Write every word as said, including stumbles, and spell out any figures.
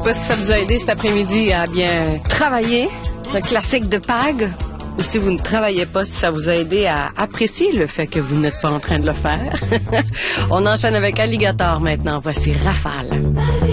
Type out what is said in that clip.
pas si ça vous a aidé cet après-midi à bien travailler. C'est un classique de P A G. Ou si vous ne travaillez pas, si ça vous a aidé à apprécier le fait que vous n'êtes pas en train de le faire. On enchaîne avec Alligator maintenant. Voici Rafale.